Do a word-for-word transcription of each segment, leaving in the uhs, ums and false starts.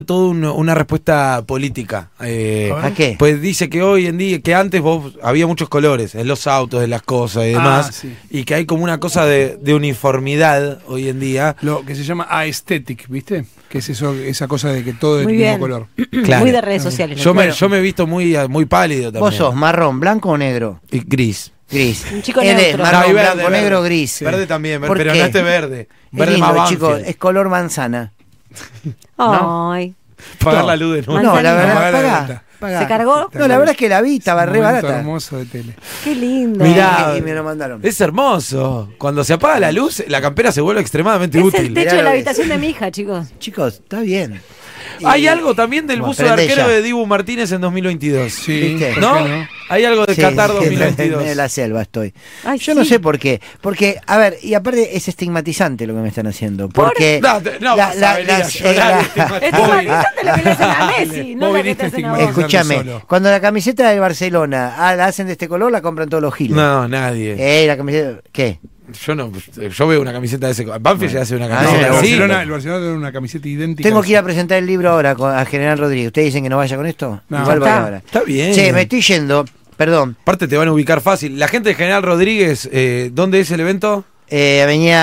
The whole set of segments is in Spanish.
toda un, una respuesta política. Eh, ¿A qué? Pues dice que hoy en día, que antes vos había muchos colores en los autos, en las cosas y demás, Ah, sí. y que hay como una cosa de, de uniformidad hoy en día. Lo que se llama aesthetic, ¿viste? Que es eso, esa cosa de que todo es Muy del bien. mismo color. Claro. Muy de redes sociales. Yo ¿no? me, yo me he visto muy, muy pálido también. ¿Vos sos marrón, blanco o negro? Y gris. Gris. Un chico Él es neutro. marrón, No, y verde, blanco, verde. negro, gris. Verde también, ¿Por pero qué? no este verde. Es Verde lindo, más chicos, Banfield. es color manzana. Ay. Pagar No. la luz de nuevo. No, la Manzanita. verdad, Pagar la pagá, renta. pagá. ¿Se cargó? No, la verdad es que la vi, estaba Un re momento barata. hermoso de tele. Qué lindo. Mirá. Y me lo mandaron. Es hermoso. Cuando se apaga la luz, la campera se vuelve extremadamente Es útil. el techo Mirá de lo la que habitación de mi hija, chicos. Chicos, está bien. Hay Y- algo también del Bueno, buzo de aprende arquero ya. de Dibu Martínez en dos mil veintidós. Sí, ¿Viste? ¿por ¿No? qué no? Hay algo de Sí, Qatar sí, dos mil en veintidós. la selva estoy. Ay, Yo sí. no sé por qué. Porque, a ver, y aparte es estigmatizante lo que me están haciendo. Porque. No, te- no vas a venir a llorar, estigmatizante. Es estigmatizante lo que le hacen a Messi, no Vos lo que viniste te hacen a vos. estigmatizante. Escúchame, solo. cuando la camiseta del Barcelona ah, la hacen de este color, la compran todos los giles. No, nadie. Eh, la camiseta. ¿Qué? Yo no, yo veo una camiseta de ese. Banfield ya hace una Ah, No, camiseta el, sí, así. Barcelona, el Barcelona tiene una camiseta idéntica. Tengo que ir a presentar el libro ahora con, a General Rodríguez. ¿Ustedes dicen que no vaya con esto? No. Igual voy Está. ahora. Está bien. Che, me estoy yendo. Perdón. Aparte te van a ubicar fácil. La gente de General Rodríguez, eh, ¿dónde es el evento? Eh,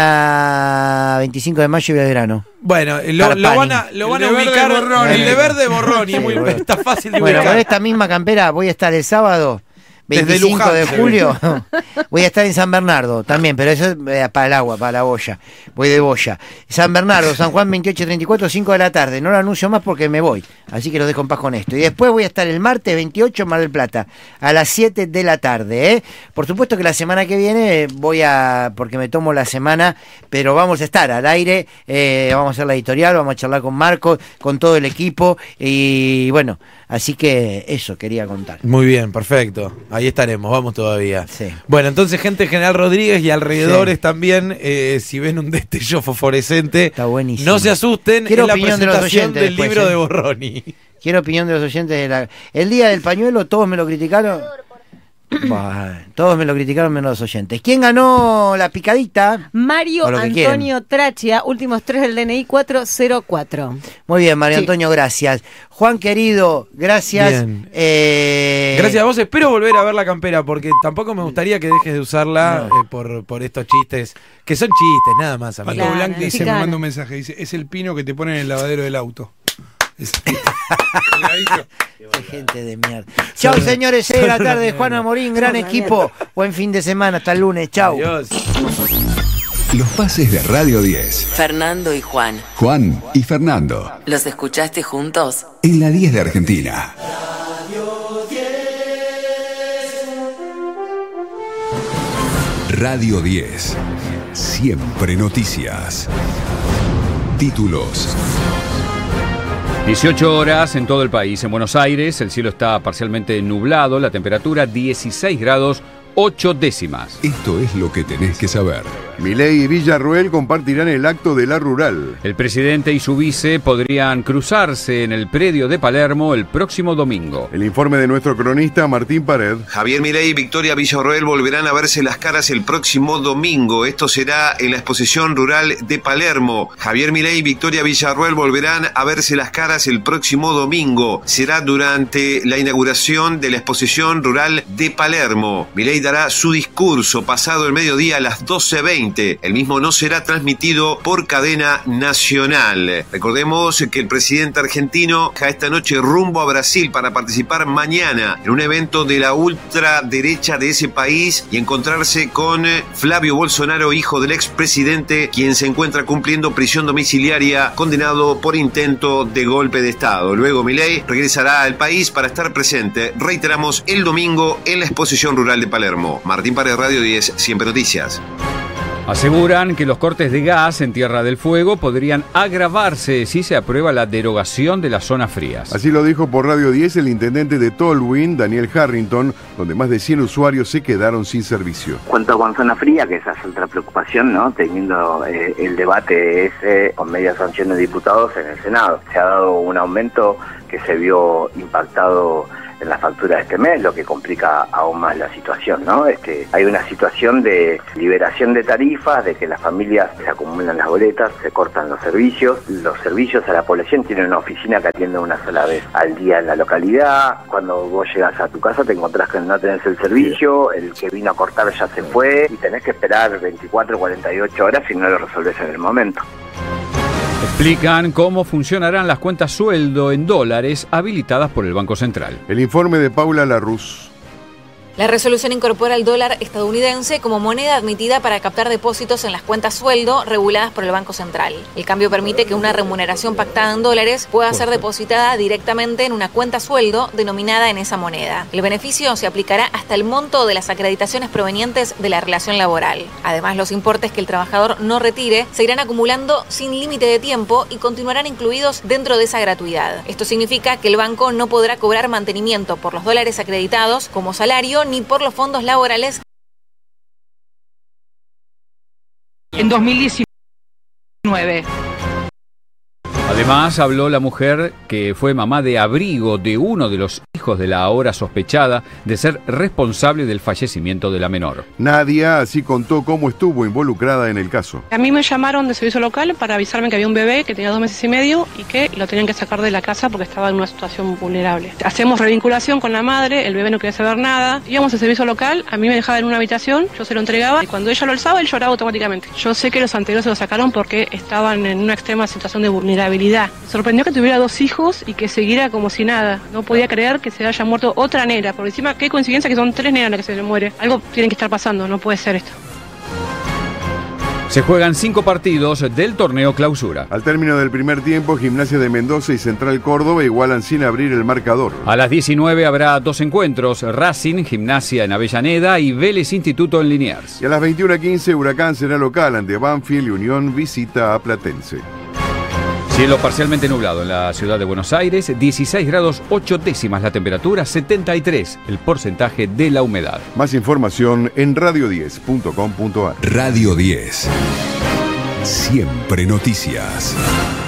Avenida veinticinco de Mayo y Belgrano. Bueno, eh, lo, Carpani. lo van a, lo El van de a verde ubicar. Borroni. El de verde Borroni. Sí, muy, bueno. está fácil de Bueno, ubicar. con esta misma campera voy a estar el sábado Desde veinticinco Luján, de se julio. Voy a estar en San Bernardo también, pero eso es eh, para el agua, para la boya. Voy de boya. San Bernardo, San Juan veintiocho treinta y cuatro, cinco de la tarde. No lo anuncio más porque me voy. Así que lo dejo en paz con esto. Y después voy a estar el martes veintiocho en Mar del Plata, a las siete de la tarde. ¿eh? Por supuesto que la semana que viene voy a, porque me tomo la semana, pero vamos a estar al aire, eh, vamos a hacer la editorial, vamos a charlar con Marco, con todo el equipo. Y bueno, así que eso quería contar. Muy bien, perfecto. Ahí estaremos, vamos todavía. Sí. Bueno, entonces gente de General Rodríguez y alrededores Sí. también, eh, si ven un destello fosforescente, Está buenísimo. no se asusten, Quiero es la opinión de los presentación oyentes del después, libro ¿eh? de Borroni. Quiero opinión de los oyentes de la... El día del pañuelo todos me lo criticaron. Bah, todos me lo criticaron menos los oyentes. ¿Quién ganó la picadita? Mario O lo que Antonio Trachia, últimos tres del D N I cuatro cero cuatro. Muy bien, Mario Sí. Antonio, gracias. Juan querido, gracias. Bien. Eh, Gracias a vos, espero volver a ver la campera, porque tampoco me gustaría que dejes de usarla No. eh, por, por estos chistes, que son chistes, nada más, amigo. Pato Claro, Blanc dice, me mexicano. manda un mensaje, dice, es el pino que te ponen en el lavadero del auto. Es- Qué gente de mierda. Chao, señores, seis de la tarde, Juana Morín, gran Son una equipo. Buen fin de semana, hasta el lunes, chao. Adiós. Los pases de Radio diez. Fernando y Juan, Juan y Fernando. ¿los escuchaste juntos? En la diez de Argentina. Radio diez. Siempre noticias. Títulos. dieciocho horas en todo el país. En Buenos Aires el cielo está parcialmente nublado, la temperatura dieciséis grados ocho décimas. Esto es lo que tenés que saber. Milei y Villarroel compartirán el acto de la rural. El presidente y su vice podrían cruzarse en el predio de Palermo el próximo domingo. El informe de nuestro cronista Martín Pared. Javier Milei y Victoria Villarroel volverán a verse las caras el próximo domingo. Esto será en la exposición rural de Palermo. Javier Milei y Victoria Villarroel volverán a verse las caras el próximo domingo. Será durante la inauguración de la exposición rural de Palermo. Milei dará su discurso pasado el mediodía a las doce veinte. El mismo no será transmitido por cadena nacional. Recordemos que el presidente argentino viaja esta noche rumbo a Brasil para participar mañana en un evento de la ultraderecha de ese país y encontrarse con Flavio Bolsonaro, hijo del expresidente, quien se encuentra cumpliendo prisión domiciliaria, condenado por intento de golpe de Estado. Luego Milei regresará al país para estar presente, reiteramos, el domingo en la exposición rural de Palermo. Martín Pared, Radio diez, Siempre Noticias. Aseguran que los cortes de gas en Tierra del Fuego podrían agravarse si se aprueba la derogación de las zonas frías. Así lo dijo por Radio diez el intendente de Tolwyn, Daniel Harrington, donde más de cien usuarios se quedaron sin servicio. Cuanto con zona fría, que esa es otra preocupación, ¿no? Teniendo eh, el debate ese con media sanción de diputados en el Senado. Se ha dado un aumento que se vio impactado en la factura de este mes, lo que complica aún más la situación, ¿no? Este, hay una situación de liberación de tarifas, de que las familias se acumulan las boletas, se cortan los servicios, los servicios a la población tienen una oficina que atiende una sola vez al día en la localidad. Cuando vos llegas a tu casa te encontrás que no tenés el servicio, el que vino a cortar ya se fue y tenés que esperar veinticuatro, cuarenta y ocho horas si no lo resolvés en el momento. Explican cómo funcionarán las cuentas sueldo en dólares habilitadas por el Banco Central. El informe de Paula Larruz. La resolución incorpora el dólar estadounidense como moneda admitida para captar depósitos en las cuentas sueldo reguladas por el Banco Central. El cambio permite que una remuneración pactada en dólares pueda ser depositada directamente en una cuenta sueldo denominada en esa moneda. El beneficio se aplicará hasta el monto de las acreditaciones provenientes de la relación laboral. Además, los importes que el trabajador no retire se irán acumulando sin límite de tiempo y continuarán incluidos dentro de esa gratuidad. Esto significa que el banco no podrá cobrar mantenimiento por los dólares acreditados como salario ni por los fondos laborales. En dos mil diecinueve. Además, habló la mujer que fue mamá de abrigo de uno de los hijos de la ahora sospechada de ser responsable del fallecimiento de la menor. Nadia así contó cómo estuvo involucrada en el caso. A mí me llamaron de servicio local para avisarme que había un bebé que tenía dos meses y medio y que lo tenían que sacar de la casa porque estaba en una situación vulnerable. Hacemos revinculación con la madre, el bebé no quería saber nada. Íbamos al servicio local, a mí me dejaban en una habitación, yo se lo entregaba y cuando ella lo alzaba, él lloraba automáticamente. Yo sé que los anteriores se lo sacaron porque estaban en una extrema situación de vulnerabilidad. Me sorprendió que tuviera dos hijos y que siguiera como si nada. No podía creer que se haya muerto otra nena. Por encima, qué coincidencia que son tres nenas las que se le muere. Algo tiene que estar pasando, no puede ser esto. Se juegan cinco partidos del torneo Clausura. Al término del primer tiempo, Gimnasia de Mendoza y Central Córdoba igualan sin abrir el marcador. A las diecinueve habrá dos encuentros, Racing, Gimnasia en Avellaneda y Vélez Instituto en Liniers. Y a las veintiuna quince, Huracán será local ante Banfield y Unión visita a Platense. Cielo parcialmente nublado en la ciudad de Buenos Aires, dieciséis grados ocho décimas la temperatura, setenta y tres el porcentaje de la humedad. Más información en radio diez punto com punto a r. Radio diez. Siempre noticias.